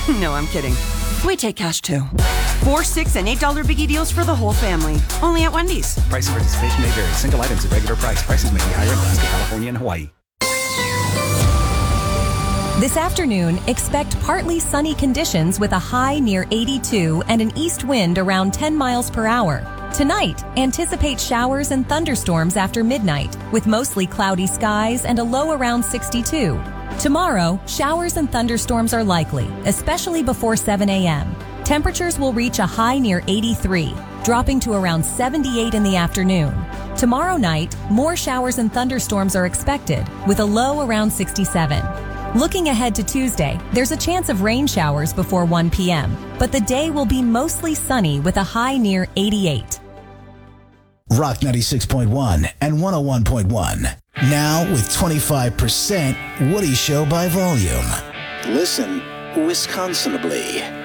No, I'm kidding. We take cash too. $4, $6, and $8 biggie deals for the whole family. Only at Wendy's. Price and participation may vary. Single items at regular price. Prices may be higher in Alaska, California, and Hawaii. This afternoon, expect partly sunny conditions with a high near 82 and an east wind around 10 miles per hour. Tonight, anticipate showers and thunderstorms after midnight, with mostly cloudy skies and a low around 62. Tomorrow, showers and thunderstorms are likely, especially before 7 a.m. Temperatures will reach a high near 83, dropping to around 78 in the afternoon. Tomorrow night, more showers and thunderstorms are expected, with a low around 67. Looking ahead to Tuesday, there's a chance of rain showers before 1 p.m., but the day will be mostly sunny with a high near 88. Rock 96.1 and 101.1. Now with 25% Woody Show by volume. Listen Wisconsinably.